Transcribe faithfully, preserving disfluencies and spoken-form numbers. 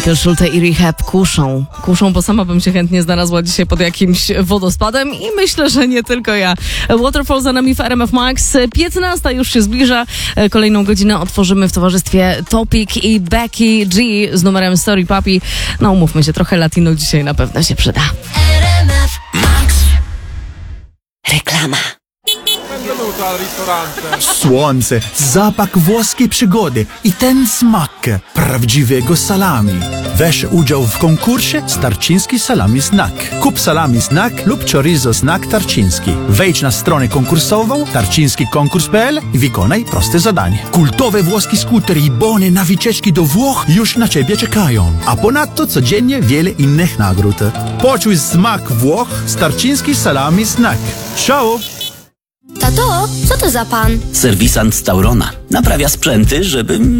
Schulte i Rehab kuszą. Kuszą, bo sama bym się chętnie znalazła dzisiaj pod jakimś wodospadem i myślę, że nie tylko ja. Waterfall za nami w R M F Max. piętnasta już się zbliża. Kolejną godzinę otworzymy w towarzystwie Topic i Becky G z numerem Story Papi. No umówmy się, trochę latino dzisiaj na pewno się przyda. R M F Max. Reklama. Słońce, zapach włoskiej przygody i ten smak prawdziwego salami. Weź udział w konkursie Tarczyński Salami Snack. Kup salami snack lub chorizo snack Tarczyński. Wejdź na stronę konkursową tarczyński konkurs kropka p l i wykonaj proste zadanie. Kultowe włoskie skutery i bony na wycieczki do Włoch już na Ciebie czekają. A ponadto codziennie wiele innych nagród. Poczuj smak Włoch z Tarczyński Salami Snack. Ciao! Tato, co to za pan? Serwisant z Taurona. Naprawia sprzęty, żeby